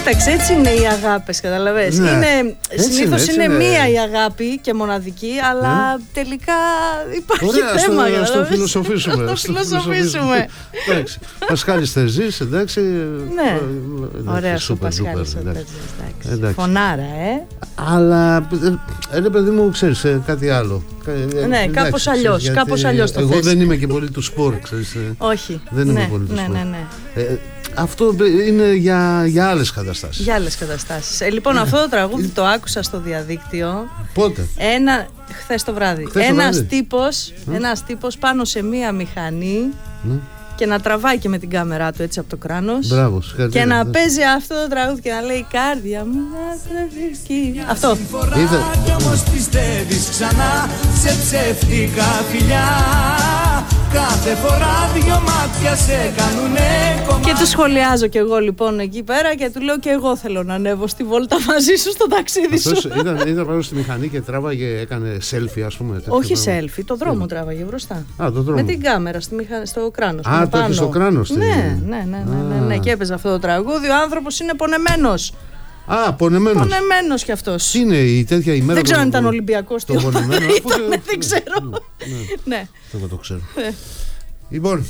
Κοίταξε, έτσι είναι οι αγάπες, καταλαβες. Ναι. Συνήθως είναι είναι μία η αγάπη και μοναδική, αλλά τελικά υπάρχει θέμα. Ωραία, στο φιλοσοφήσουμε. Το φιλοσοφήσουμε. Εντάξει. Πασχάλης Τερζής, εντάξει. Ναι. Ωραία, ο Πασχάλης Τερζής. Φωνάρα, Αλλά, ρε παιδί μου, ξέρεις, κάτι άλλο. Ναι, κάπως αλλιώς το θες. Εγώ δεν είμαι και πολύ του σπορ, ξέρεις. Όχι. Δεν είμαι πολύ του σπορ. Αυτό είναι για άλλες καταστάσεις. Για άλλες καταστάσεις. Λοιπόν, αυτό το τραγούδι το άκουσα στο διαδίκτυο. Πότε? Χθες το βράδυ. Ένας τύπος πάνω σε μία μηχανή. Ναι. Και να τραβάει και με την κάμερά του έτσι από το κράνος. Μπράβο, και να παίζει αυτό το τραγούδι και να λέει «Κάρδια μου αυτό. Κι όμως πιστεύεις ξανά σε ψεύτικα φιλιά. Κάθε φορά δυο μάτια σε κάνουνε κομμάτια. Και του σχολιάζω κι εγώ λοιπόν εκεί πέρα και του λέω και εγώ θέλω να ανέβω στη βόλτα μαζί σου στο ταξίδι σου. Ήταν πάνω στη μηχανή και τράβαγε, έκανε selfie, ας πούμε. Όχι selfie, το δρόμο τράβαγε μπροστά. Το δρόμο. Με την κάμερα στο κράνος. Το έχει στο κράνος. Ναι, και έπαιζε αυτό το τραγούδι. Ο άνθρωπος είναι πονεμένος. Πονεμένος. Πονεμένος κι αυτός. Τι είναι η τέτοια ημέρα. Δεν ξέρω αν ήταν Ολυμπιακός. Το πονεμένο. Δεν ξέρω. Ναι. Εγώ το ξέρω. Λοιπόν,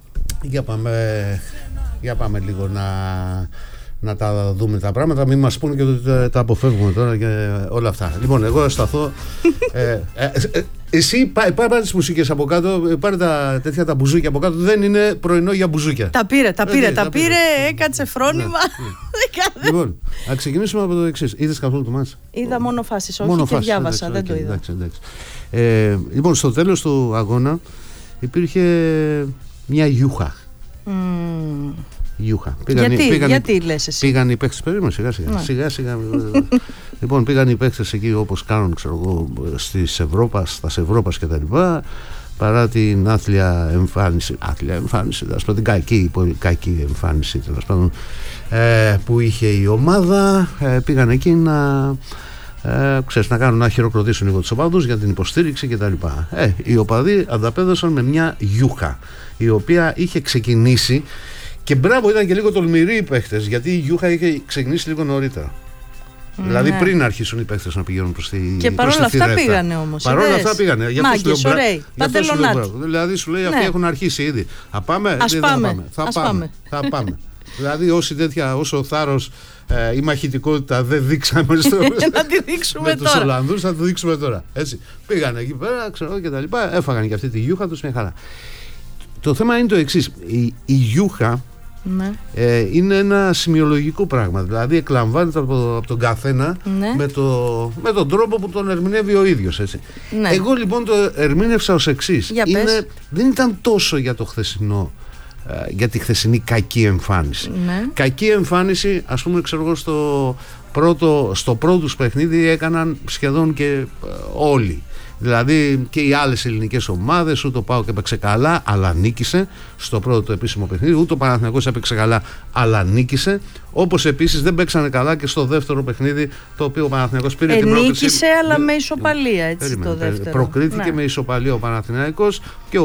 για πάμε λίγο να τα δούμε τα πράγματα. Μην μας πούνε και ότι τα αποφεύγουμε τώρα και όλα αυτά. Λοιπόν, εγώ θα σταθώ. Εσύ πάρε τις μουσικές από κάτω. Πάρε τα μπουζούκια από κάτω. Δεν είναι πρωινό για μπουζούκια. Τα πήρε, έκατσε φρόνημα. Λοιπόν, να ξεκινήσουμε από το εξής. Είδες καθόλου το μάτς? Είδα μόνο φάσεις, όχι και διάβασα, δεν το είδα. Λοιπόν, στο τέλος του αγώνα υπήρχε μια γιούχα. Γιατί λες εσύ? Πήγαν οι παίκτες, περίμενε σιγά σιγά. Λοιπόν, πήγαν οι παίκτες εκεί όπως κάνουν, ξέρω εγώ, στα Ευρώπας και τα λοιπά, παρά την άθλια εμφάνιση, τέλος πάντων, την κακή εμφάνιση, τέλος πάντων, που είχε η ομάδα. Πήγαν εκεί να χειροκροτήσουν λίγο τους οπαδούς για την υποστήριξη και τα λοιπά. Οι οπαδοί ανταπέδωσαν με μια γιούχα, η οποία είχε ξεκινήσει. Και μπράβο, ήταν και λίγο τολμηροί οι παίχτες, γιατί η γιούχα είχε ξεκινήσει λίγο νωρίτερα. Δηλαδή πριν αρχίσουν οι παίχτες να πηγαίνουν προς τη θηρέτα. Και παρόλα αυτά πήγανε όμως. Παρόλα αυτά πήγανε. Μάγκες, ωραίοι, παντελονάτι. Δηλαδή σου λέει αυτοί έχουν αρχίσει ήδη. Θα πάμε. Θα πάμε. Δηλαδή όσο θάρρος η μαχητικότητα δεν δείξαμε με τους Ολλανδούς, θα το δείξουμε τώρα. Έτσι. Πήγανε εκεί πέρα, ξέρω και τα λοιπά. Έφαγαν και αυτή τη γιούχα τους μια χαρά. Το θέμα είναι το εξής. Η γιούχα είναι ένα σημειολογικό πράγμα. Δηλαδή εκλαμβάνεται από τον καθένα με τον τρόπο που τον ερμηνεύει ο ίδιος. Έτσι. Ναι. Εγώ λοιπόν το ερμήνευσα ως εξής. Δεν ήταν τόσο για το χθεσινό, για τη χθεσινή κακή εμφάνιση. Κακή εμφάνιση, ας πούμε, ξέρω εγώ, στο πρώτο τους παιχνίδι έκαναν σχεδόν και όλοι. Δηλαδή και οι άλλες ελληνικές ομάδες, ούτε ο ΠΑΟΚ έπαιξε καλά, αλλά νίκησε στο πρώτο το επίσημο παιχνίδι, ούτε ο Παναθηναϊκός έπαιξε καλά, αλλά νίκησε. Όπως επίσης δεν παίξανε καλά και στο δεύτερο παιχνίδι, το οποίο ο Παναθηναϊκός πήρε την πρόκριση. Νίκησε, αλλά με ισοπαλία, έτσι. Το δεύτερο. Προκρίθηκε με ισοπαλία ο Παναθηναϊκός και ο